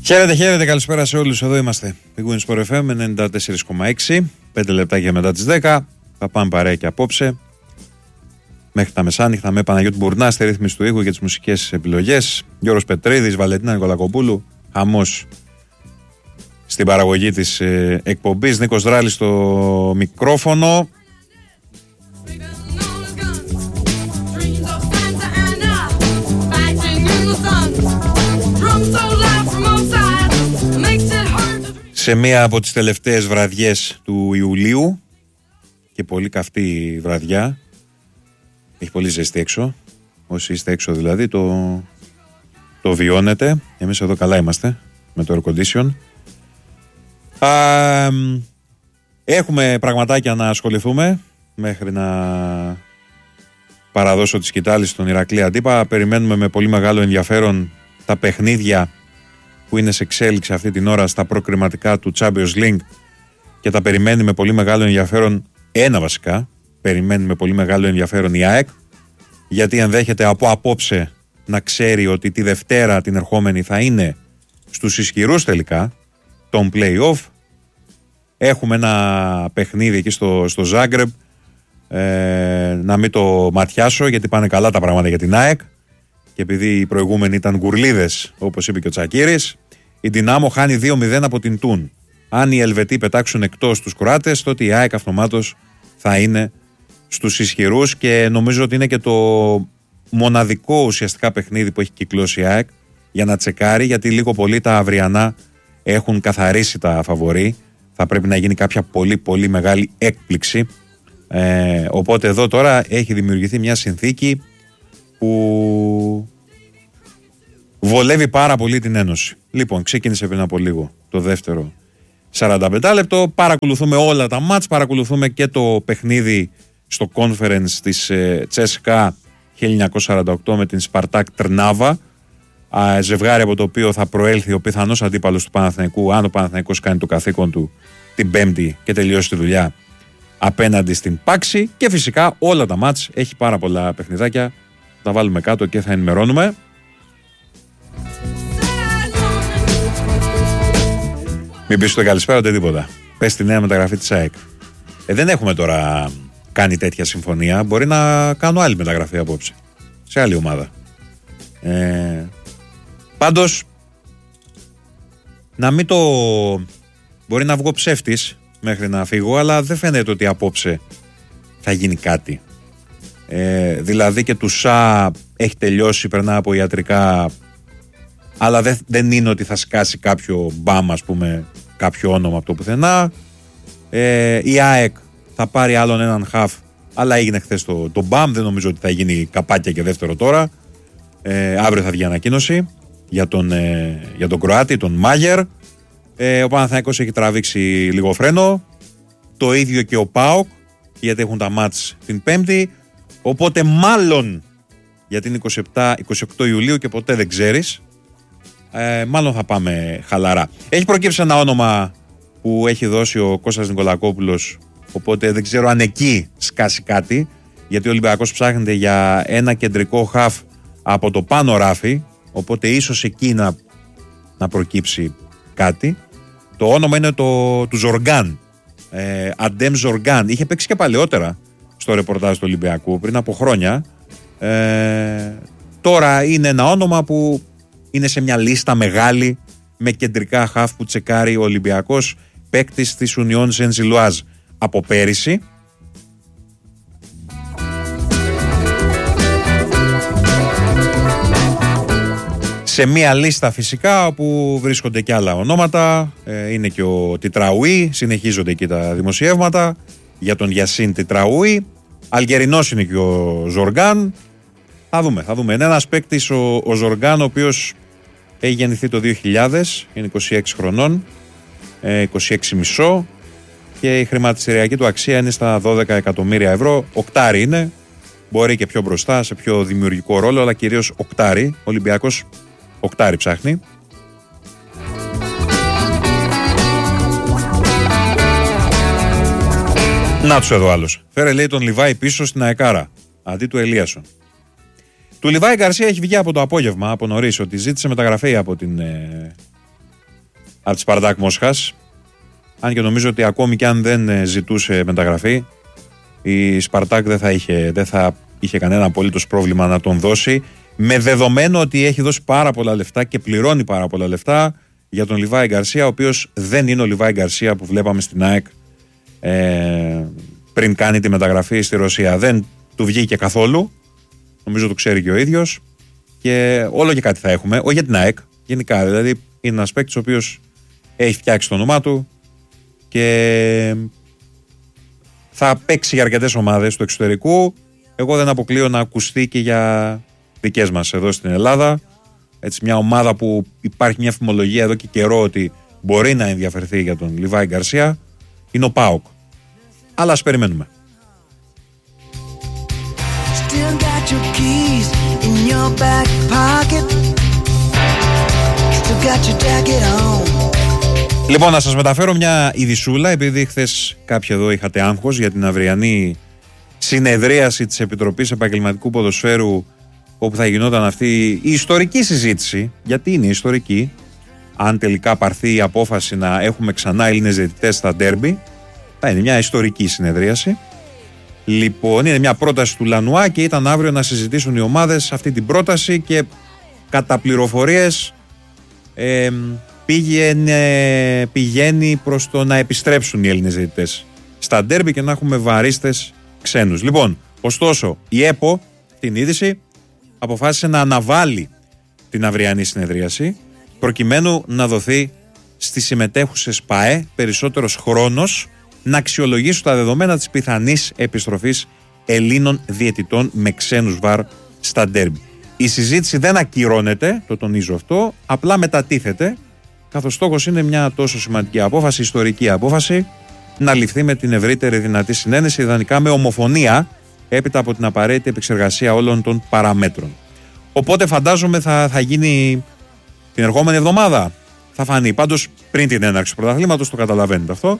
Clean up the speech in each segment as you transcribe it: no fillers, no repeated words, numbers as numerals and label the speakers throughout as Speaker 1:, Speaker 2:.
Speaker 1: Χαίρετε, καλησπέρα σε όλους. Εδώ είμαστε. Η Winsport FM 94,6. 5 λεπτάκια μετά τις 10. Θα πάμε παρέα και απόψε. Μέχρι τα μεσάνυχτα με Παναγιώτη Μπουρνά στη ρύθμιση του ήχου και τις μουσικές επιλογές. Γιώργος Πετρίδης, Βαλεντίνα Νικολακοπούλου. Χαμός στην παραγωγή της εκπομπής. Νίκος Δράλης στο μικρόφωνο. Σε μία από τις τελευταίες βραδιές του Ιουλίου και πολύ καυτή βραδιά. Έχει πολύ ζεστή έξω. Όσοι είστε έξω δηλαδή το βιώνετε. Εμείς εδώ καλά είμαστε με το air condition. Έχουμε πραγματάκια να ασχοληθούμε μέχρι να παραδώσω τη σκητάλη στον Ηρακλή Αντίπα. Περιμένουμε με πολύ μεγάλο ενδιαφέρον τα παιχνίδια που είναι σε εξέλιξη αυτή την ώρα στα προκριματικά του Champions League και τα περιμένει με πολύ μεγάλο ενδιαφέρον ένα βασικά. Περιμένει με πολύ μεγάλο ενδιαφέρον η ΑΕΚ, γιατί ενδέχεται από απόψε να ξέρει ότι τη Δευτέρα την ερχόμενη θα είναι στους ισχυρούς τελικά των play-off. Έχουμε ένα παιχνίδι εκεί στο Ζάγκρεπ, να μην το ματιάσω γιατί πάνε καλά τα πράγματα για την ΑΕΚ και επειδή οι προηγούμενοι ήταν γκουρλίδες όπως είπε και ο Τσακίρης. Η Δυνάμο χάνει 2-0 από την Τούν. Αν οι Ελβετοί πετάξουν εκτός τους Κροάτες, τότε η ΑΕΚ αυτομάτως θα είναι στους ισχυρούς και νομίζω ότι είναι και το μοναδικό ουσιαστικά παιχνίδι που έχει κυκλώσει η ΑΕΚ για να τσεκάρει, γιατί λίγο πολύ τα αυριανά έχουν καθαρίσει τα φαβορί. Θα πρέπει να γίνει κάποια πολύ πολύ μεγάλη έκπληξη. Οπότε εδώ τώρα έχει δημιουργηθεί μια συνθήκη που βολεύει πάρα πολύ την Ένωση. Λοιπόν, ξεκίνησε πριν από λίγο το δεύτερο 45 λεπτό. Παρακολουθούμε όλα τα μάτς, παρακολουθούμε και το παιχνίδι στο conference της CSKA 1948 με την Σπαρτάκ Τρνάβα. Ζευγάρι από το οποίο θα προέλθει ο πιθανός αντίπαλος του Παναθηναϊκού, αν ο Παναθηναϊκός κάνει το καθήκον του την Πέμπτη και τελειώσει τη δουλειά απέναντι στην Πάξη. Και φυσικά όλα τα μάτς, έχει πάρα πολλά παιχνιδάκια. Θα βάλουμε κάτω και θα ενημερώνουμε. Μην πεις ούτε καλησπέρα ούτε τίποτα. Πες τη νέα μεταγραφή της ΑΕΚ. Δεν έχουμε τώρα κάνει τέτοια συμφωνία. Μπορεί να κάνω άλλη μεταγραφή απόψε. Σε άλλη ομάδα. Πάντως, να μην το... Μπορεί να βγω ψεύτης μέχρι να φύγω, αλλά δεν φαίνεται ότι απόψε θα γίνει κάτι. Δηλαδή και του ΣΑ έχει τελειώσει, περνά από ιατρικά, αλλά δεν είναι ότι θα σκάσει κάποιο μπαμ, ας πούμε, κάποιο όνομα από το πουθενά. Η ΑΕΚ θα πάρει άλλον έναν χαφ, αλλά έγινε χθες το μπαμ, δεν νομίζω ότι θα γίνει καπάκια και δεύτερο τώρα. Αύριο θα βγει ανακοίνωση για τον Κροάτη, τον Μάγερ. Ο Παναθηναϊκός έχει τραβήξει λίγο φρένο, το ίδιο και ο ΠΑΟΚ, γιατί έχουν τα μάτς την Πέμπτη. Οπότε μάλλον για την 28 Ιουλίου και ποτέ δεν ξέρεις, μάλλον θα πάμε χαλαρά. Έχει προκύψει ένα όνομα που έχει δώσει ο Κώστας Νικολακόπουλος, οπότε δεν ξέρω αν εκεί σκάσει κάτι, γιατί ο Ολυμπιακός ψάχνεται για ένα κεντρικό χαφ από το πάνω ράφι, οπότε ίσως εκεί να προκύψει κάτι. Το όνομα είναι του Ζοργάν, Αντέμ Ζοργάν. Είχε παίξει και παλαιότερα στο ρεπορτάζ του Ολυμπιακού πριν από χρόνια. Τώρα είναι ένα όνομα που είναι σε μια λίστα μεγάλη με κεντρικά χαφ που τσεκάρει ο Ολυμπιακός, παίκτης της Union Saint-Gilloise από πέρυσι. Σε μια λίστα φυσικά όπου βρίσκονται και άλλα ονόματα, είναι και ο Τιτραούι, συνεχίζονται εκεί τα δημοσιεύματα για τον Γιασίν Τιτραούι. Αλγερινός είναι και ο Ζοργάν. Θα δούμε. Είναι ένας παίκτης ο Ζοργάν, ο οποίος έχει γεννηθεί το 2000, είναι 26 χρονών, 26,5, και η χρηματιστηριακή του αξία είναι στα 12 εκατομμύρια ευρώ. Οκτάρι είναι, μπορεί και πιο μπροστά σε πιο δημιουργικό ρόλο, αλλά κυρίως οκτάρι. Ο Ολυμπιακός οκτάρι ψάχνει. Να τους εδώ άλλος. Φέρε, λέει, τον Λιβάη πίσω στην Αεκάρα αντί του Ελίασον. Του Λιβάη Γκαρσία έχει βγει από το απόγευμα, από νωρίς, ότι ζήτησε μεταγραφή από την από τη Σπαρτάκ Μόσχας. Αν και νομίζω ότι ακόμη και αν δεν ζητούσε μεταγραφή, η Σπαρτάκ δεν θα είχε κανένα απολύτως πρόβλημα να τον δώσει, με δεδομένο ότι έχει δώσει πάρα πολλά λεφτά και πληρώνει πάρα πολλά λεφτά για τον Λιβάη Γκαρσία, ο οποίος δεν είναι ο Λιβάη Γκαρσία που βλέπαμε στην ΑΕΚ πριν κάνει τη μεταγραφή στη Ρωσία. Δεν του βγήκε καθόλου, νομίζω το ξέρει και ο ίδιος, και όλο και κάτι θα έχουμε, όχι για την ΑΕΚ, γενικά. Δηλαδή είναι ένας παίκτης ο οποίος έχει φτιάξει το όνομά του και θα παίξει για αρκετές ομάδες του εξωτερικού. Εγώ δεν αποκλείω να ακουστεί και για δικές μας εδώ στην Ελλάδα. Έτσι, μια ομάδα που υπάρχει μια φημολογία εδώ και καιρό ότι μπορεί να ενδιαφερθεί για τον Λιβάη Γκαρσία είναι ο ΠΑΟΚ. Αλλά ας περιμένουμε. Λοιπόν, να σας μεταφέρω μια ειδισούλα, επειδή χθες κάποιοι εδώ είχατε άγχος για την αυριανή συνεδρίαση της Επιτροπής Επαγγελματικού Ποδοσφαίρου, όπου θα γινόταν αυτή η ιστορική συζήτηση, γιατί είναι ιστορική, αν τελικά πάρθει η απόφαση να έχουμε ξανά Έλληνες διαιτητές στα ντέρμπι, θα είναι μια ιστορική συνεδρίαση. Λοιπόν, είναι μια πρόταση του Λανουά και ήταν αύριο να συζητήσουν οι ομάδες αυτή την πρόταση και κατά πληροφορίες πηγαίνει προς το να επιστρέψουν οι Έλληνες διαιτητές στα ντέρμπι και να έχουμε βαρίστες ξένους. Λοιπόν, ωστόσο, η ΕΠΟ, την είδηση, αποφάσισε να αναβάλει την αυριανή συνεδρίαση προκειμένου να δοθεί στις συμμετέχουσες ΠΑΕ περισσότερος χρόνος να αξιολογήσουν τα δεδομένα της πιθανής επιστροφής Ελλήνων διαιτητών με ξένους βαρ στα ντέρμπι. Η συζήτηση δεν ακυρώνεται, το τονίζω αυτό, απλά μετατίθεται, καθώς στόχος είναι μια τόσο σημαντική απόφαση, ιστορική απόφαση, να ληφθεί με την ευρύτερη δυνατή συνένεση, ιδανικά με ομοφωνία, έπειτα από την απαραίτητη επεξεργασία όλων των παραμέτρων. Οπότε φαντάζομαι θα γίνει την ερχόμενη εβδομάδα. Θα φανεί. Πάντως πριν την έναρξη του πρωταθλήματος, το καταλαβαίνετε αυτό.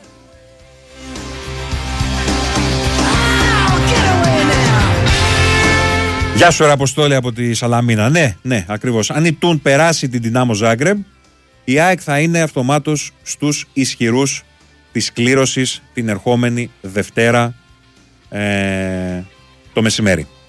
Speaker 1: Γεια σου, Αποστόλη από τη Σαλαμίνα. Ναι, ακριβώς. Αν η Τουν περάσει την Δυνάμο Ζάγκρεμπ, η ΑΕΚ θα είναι αυτομάτως στους ισχυρούς της κλήρωσης την ερχόμενη Δευτέρα το μεσημέρι.